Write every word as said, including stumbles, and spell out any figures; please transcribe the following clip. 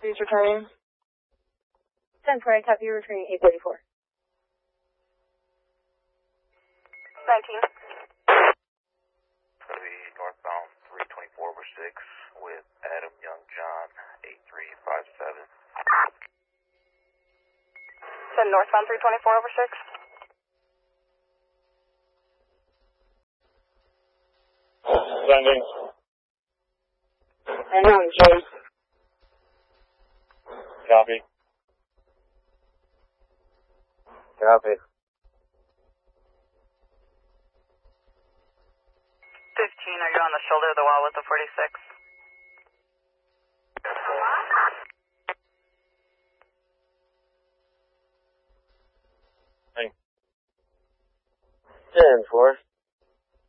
Please returning. ten four, I copy you returning eight thirty-four. nineteen. So the northbound three twenty-four over six with Adam Young John, eight three five seven. Send northbound three twenty-four over six. Sending. And on Jake. Copy. Copy. fifteen, are you on the shoulder of the wall with the forty-six? ten four.